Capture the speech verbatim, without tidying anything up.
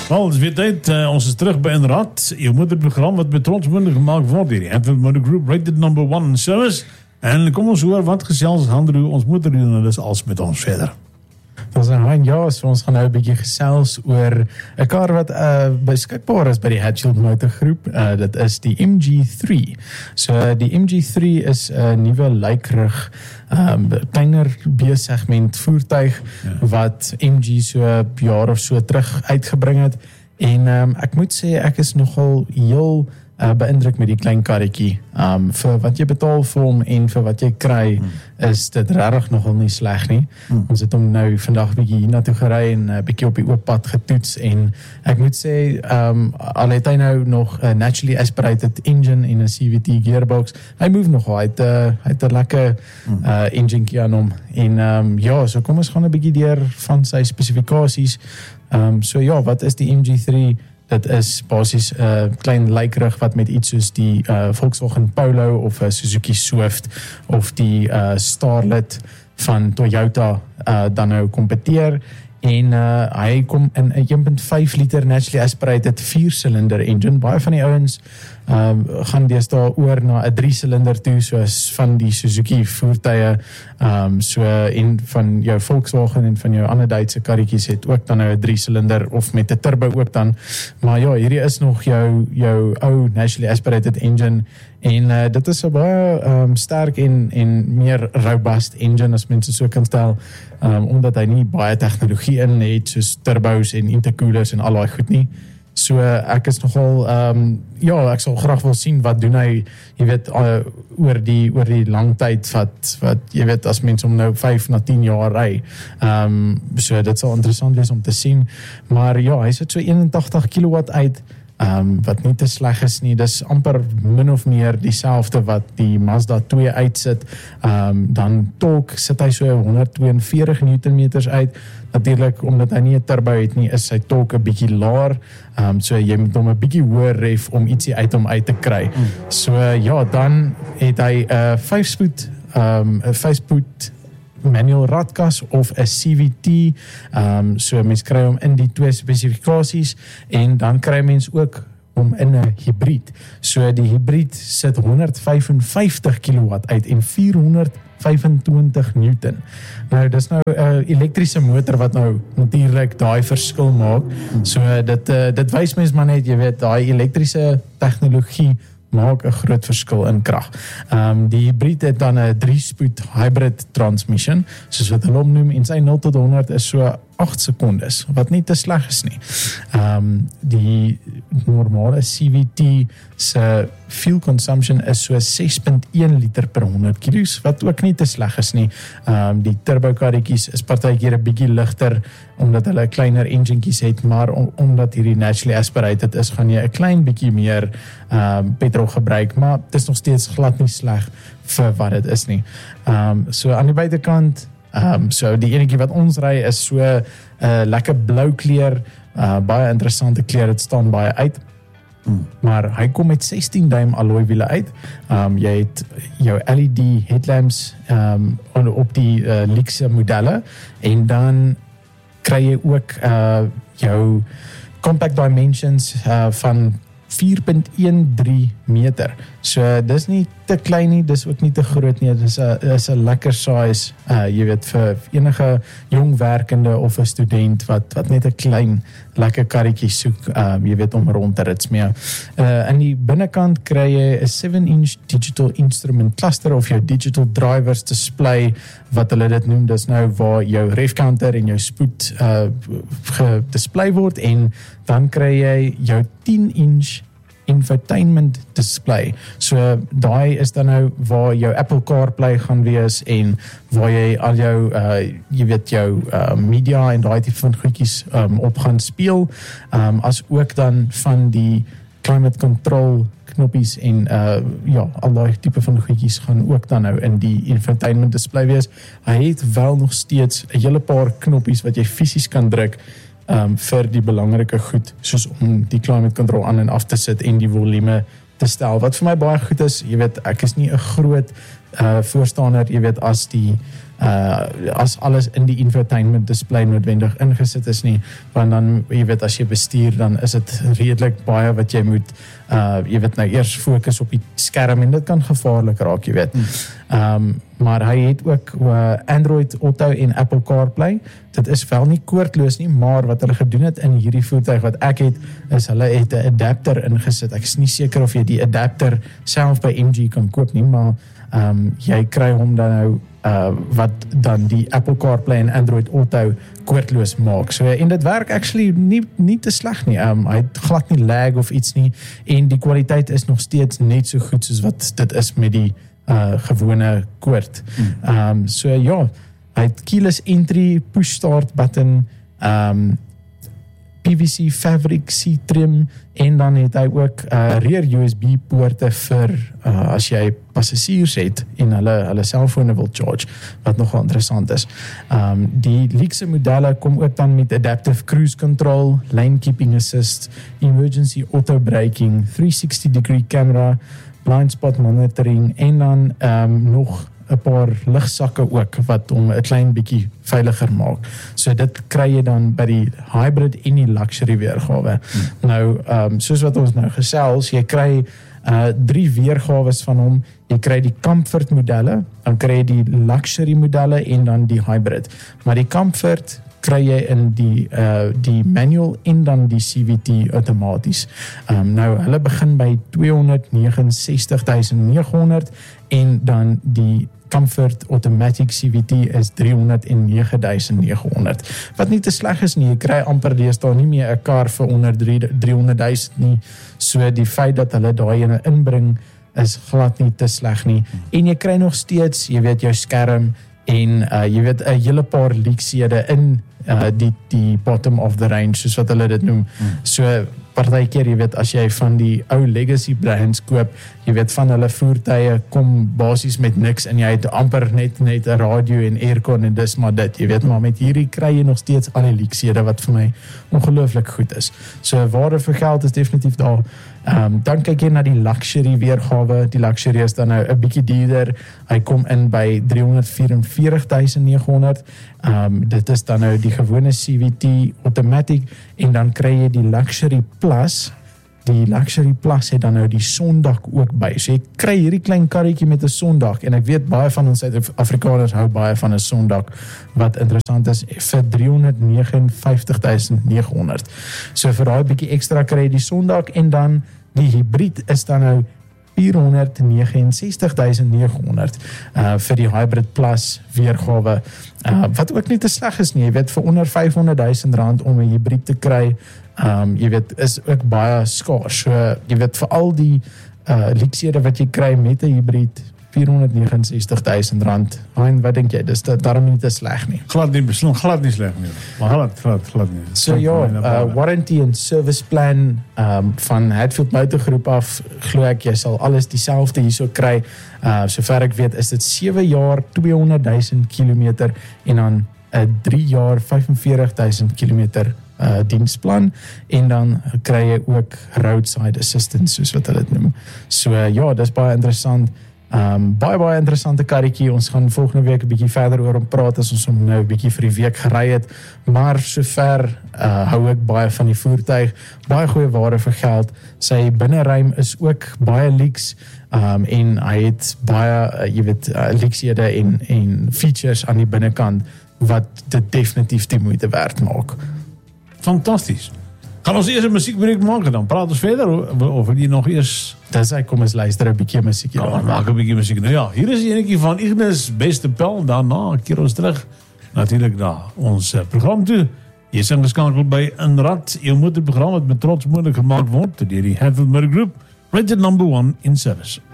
Wel, het is weer tijd. Uh, ons is terug bij Inderdaad. Je moederprogramma wat met trots worden gemaakt wordt hier. En van de groep Rated Number One Service. En kom ons hoor wat gezels handel ons moederjournalist als met ons verder. Dat is een ja, so ons gaan nou 'n bietjie gesels oor 'n kar wat uh, beskikbaar is by die Hatfield Motorgroep. Uh, dit is die M G three. So die M G three is 'n nuwe lykrig, um, kleiner B-segment voertuig ja. wat M G so 'n jaar of so terug uitgebring het. En um, ek moet sê ek is nogal heel Uh, beïndruk met die klein karretjie. Um, vir wat jy betaal vir hom en vir wat jy kry, hmm. is dit regtig nogal nie sleg nie. Hmm. Ons het hom nou vandag bietjie hiernatoe gery en 'n uh, bietjie op die oop pad getoets en ek moet sê, um, al het hy nou nog 'n naturally aspirated engine en 'n C V T gearbox, hy move nogal, hy het 'n uh, hy het 'n lekker hmm. uh, engine aan hom. En um, ja, so kom ons gaan 'n bietjie deur van sy spesifikasies. Um, so ja, wat is die M G three? Dit is basies 'n uh, klein lykrig wat met iets soos die uh, Volkswagen Polo of 'n uh, Suzuki Swift of die uh, Starlet van Toyota uh, dan nou kompeteer. En uh, hy kom in 'n one point five liter naturally aspirated vier-silinder engine. Baie van die ouens um, gaan deesdae oor na 'n drie-silinder toe, soos van die Suzuki voertuie, um, so en van jou Volkswagen en van jou ander Duitse karretjies het ook dan nou 'n drie-silinder of met 'n turbo ook dan. Maar ja, hierdie is nog jou jou ou naturally aspirated engine. En uh, dit is 'n baie um, sterk en, en meer robust engine as mense so kan stel, um, omdat hy nie baie tegnologie in het, soos turbos en intercoolers en al daai goed nie. So uh, ek is nogal, um, ja, ek sal graag wil sien wat doen hy, jy weet, uh, oor die oor die lang tyd wat, wat jy weet, as mense om nou vyf na tien jaar ry. Um, so dit sal interessant wees om te sien. Maar ja, hy sit so eenentagtig kilowatt uit, Um, wat nie te sleg is nie. Dis amper min of meer dieselfde wat die Mazda twee uitsit. Um, dan torque sit hy so honderdtweeënveertig newtonmeters uit. Natuurlik, omdat hy nie 'n turbo het nie, is sy torque 'n bietjie laer. Um, so jy moet hom 'n bietjie hoër ref om ietsie uit hom uit te kry. Mm. So ja, dan het hy 'n uh, vyf-spoed um, 'n vyf-spoed manual radkas of 'n C V T, um, so mens kry hom in die twee spesifikasies en dan kry mens ook hom in 'n hybrid. So die hybrid sit honderdvyfenvyftig kilowatt uit en vierhonderdvyfentwintig newton. Nou dis nou 'n uh, elektriese motor wat nou natuurlik daai verskil maak. So uh, dit uh, dit wys mens maar net, jy weet, daai elektriese tegnologie maak 'n groot verskil in krag. Um, die hybrid het dan 'n drie-spoed hybrid transmission, soos wat hulle hom noem, en sy nul tot honderd is so agt sekondes, wat nie te sleg is nie. Um, die normale C V T se fuel consumption is so ses komma een liter per honderd kilos, wat ook nie te sleg is nie. Um, die turbo karretjies is partykeer 'n bietjie ligter, omdat hulle kleiner enginekies het, maar om, omdat hierdie naturally aspirated is, gaan jy 'n klein bietjie meer um, petrol gebruik, maar dit is nog steeds glad nie sleg vir wat dit is nie. Um, so aan die buitekant, Um, so die enetjie wat ons ry is so 'n uh, lekker blou kleur, uh, baie interessante kleur, dit staan baie uit. Mm. Maar hy kom met sestien duim alloy wiele uit. Um, jy het jou L E D headlamps um, op die uh, luxe modelle en dan kry jy ook uh, jou compact dimensions uh, van vier komma een drie meter. So dis nie te klein nie, dis ook nie te groot nie. Dis 'n is 'n lekker size, uh, jy weet, vir enige jong werkende of 'n student wat wat net 'n klein lekker karretjie soek, um, jy weet, om rond te rits mee. Uh, in die binnekant kry jy 'n seven inch digital instrument cluster of jou digital drivers display, wat hulle dit noem. Dis nou waar jou ref counter en jou spoed uh, gedisplay word, en dan kry jy jou ten inch infotainment display. So daai is dan nou waar jou Apple CarPlay gaan wees en waar jy al jou uh, jy weet jou uh, media en daai tipe van goedjies um, op gaan speel, um, as ook dan van die climate control knoppies en uh, ja, al daai tipe van goedjies gaan ook dan nou in die infotainment display wees. Hy het wel nog steeds 'n hele paar knoppies wat jy fisies kan druk Um, vir die belangrike goed, soos om die climate control aan en af te sit en die volume te stel, wat vir my baie goed is. Jy weet, ek is nie 'n groot uh, voorstander, jy weet, as die uh, as alles in die infotainment display noodwendig ingesit is nie, want dan, jy weet, as jy bestuur, dan is dit redelik baie wat jy moet, uh, jy weet, nou eers fokus op die skerm, en dit kan gevaarlik raak, jy weet. Hmm. Um, maar hy het ook uh, Android Auto en Apple CarPlay. Dit is wel nie koordloos nie, maar wat hulle gedoen het in hierdie voertuig wat ek het, is hulle het 'n adapter ingesit. Ek is nie seker of jy die adapter self by M G kan koop nie, maar um, jy kry hom dan nou uh, wat dan die Apple CarPlay en Android Auto koordloos maak. So, en dit werk actually nie, nie te sleg nie. Um, hy het glad nie lag of iets nie, en die kwaliteit is nog steeds net so goed soos wat dit is met die Uh, gewone koord. Hmm. Um, so ja, hy het keyless entry, push start button, um, P V C fabric seat trim, en dan het hy ook uh, rear U S B poorte vir uh, as jy passasiers het en hulle hulle selfone wil charge, wat nogal interessant is. Um, die luxe modelle kom ook dan met adaptive cruise control, lane keeping assist, emergency auto braking, three sixty degree camera, blind spot monitoring, en dan um, nog 'n paar ligsakke ook wat hom 'n klein bietjie veiliger maak. So dit kry jy dan by die hybrid en die luxury weergawe. Hmm. Nou, um, soos wat ons nou gesels, jy kry uh, drie weergawes van hom. Jy kry die comfort modelle, dan kry jy die luxury modelle en dan die hybrid. Maar die comfort kry jy in die uh, die manual en dan die C V T outomaties. Um, nou, hulle begin by tweehonderdnegenensestigduisend neghonderd en dan die Comfort Automatic C V T is driehonderdnegenduisend neghonderd. Wat nie te sleg is nie, jy kry amper deesdae nie meer 'n kar vir onder driehonderdduisend nie. So die feit dat hulle daai ene inbring is glad nie te sleg nie. En jy kry nog steeds, jy weet, jou skerm en uh, jy weet 'n hele paar leeksiede in uh, die die bottom of the range, soos wat hulle dit noem. Hmm. So partykeer, jy weet, as jy van die ou legacy brands koop, jy weet, van hulle voertuie kom basies met niks en jy het amper net net 'n radio en aircon en dis maar dit, jy weet, maar met hierdie kry jy nog steeds al die leeksiede wat vir my ongelooflik goed is. So waarde vir geld is definitief daar. Um, dan kyk jy na die luxury weergawe. Die luxury is dan nou 'n bietjie duurder. Hy kom in by driehonderdvierenveertigduisend neghonderd. Um, dit is dan nou die gewone C V T automatic, en dan kry jy die luxury plus. Die luxury plus het dan nou die sondak ook by. So jy kry hierdie klein karretjie met 'n sondak, en ek weet baie van ons Suid-Afrikaners hou baie van 'n sondak, wat interessant is, vir driehonderdnegenenvyftigduisend neghonderd. So vir daai bietjie ekstra kry jy die sondak, en dan die hybrid is dan nou vierhonderdnegenensestigduisend neghonderd uh, vir die hybrid plus weergawe, uh, wat ook nie te sleg is nie. Jy weet, vir onder vyfhonderdduisend rand om 'n hybrid te kry, um, jy weet, is ook baie skaars. So, jy weet, vir al die uh, leeksiede wat jy kry met 'n hybrid, vierhonderdnegenensestigduisend rand. Hein, wat dink jy? Dis daarom nie te sleg nie. Glad nie, beslaan glad nie sleg nie. Maar glad, glad, glad nie. So ja, uh, warranty en service plan um, van Hatfield Motor Groep af, glo ek jy sal alles dieselfde hierso kry. Uh, sover ek weet is dit sewe jaar tweehonderdduisend kilometer en dan 'n uh, drie jaar vyfenveertigduisend kilometer Uh, diensplan, en dan kry jy ook roadside assistance, soos wat hulle dit noem. So uh, ja, dis baie interessant. Um, baie baie interessante karretjie. Ons gaan volgende week 'n bietjie verder oor hom praat as ons hom nou 'n bietjie vir die week gery het, maar sover uh, hou ek baie van die voertuig. Baie goeie waarde vir geld. Sy binneruim is ook baie luxe, um, en hy het baie uh, jy weet uh, luxede en en features aan die binnekant wat dit definitief die moeite werd maak. Fantastisch. Gaan ons eers 'n musiekbreek maak, dan praat ons verder, of wil jy nog eers... Dis hy, kom ons luister 'n bietjie musiek. Ja, dan maak 'n bietjie musiek. Nou ja, hier is die enetjie van Ignis Beste Pel, daarna keer ons terug, natuurlik daar, ons uh, program toe. Jy is ingeskakel by Inrad, jou motorprogram wat met trots moontlik gemaak word deur die Hatfield Motor Group, rated number one in service.